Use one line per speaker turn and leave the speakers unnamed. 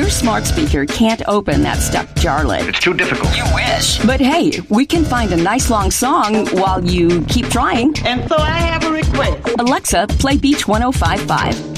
Your smart speaker can't open that stuck jar lid.
It's too difficult.
You wish. But hey, we can find a nice long song while you keep trying.
And so I have a request.
Alexa, play Beach 105.5.